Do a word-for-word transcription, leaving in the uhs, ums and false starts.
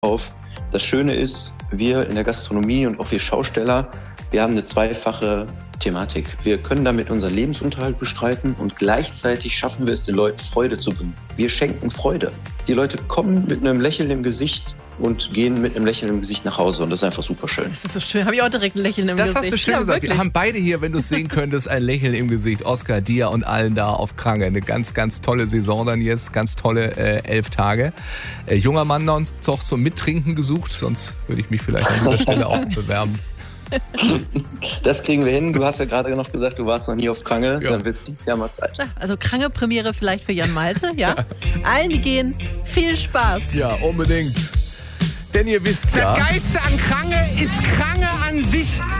auf. Das Schöne ist, wir in der Gastronomie und auch wir Schausteller, wir haben eine zweifache Thematik. Wir können damit unseren Lebensunterhalt bestreiten und gleichzeitig schaffen wir es, den Leuten Freude zu bringen. Wir schenken Freude. Die Leute kommen mit einem Lächeln im Gesicht und gehen mit einem Lächeln im Gesicht nach Hause. Und das ist einfach super schön. Das ist so schön. Habe ich auch direkt ein Lächeln im Das Gesicht. hast du schön ja, gesagt. wirklich. Wir haben beide hier, wenn du es sehen könntest, ein Lächeln im Gesicht. Oskar, dir und allen da auf Krange. Eine ganz, ganz tolle Saison dann jetzt. Ganz tolle äh, elf Tage. Äh, junger Mann da uns doch zum Mittrinken gesucht. Sonst würde ich mich vielleicht an dieser Stelle auch bewerben. Das kriegen wir hin. Du hast ja gerade noch gesagt, du warst noch nie auf Krange. Ja. Dann wird es dieses Jahr mal Zeit. Also Krange-Premiere vielleicht für Jan Malte, ja? Allen, die gehen, viel Spaß. Ja, unbedingt. Denn ihr wisst ja... Das Geilste an Krange ist Krange an sich.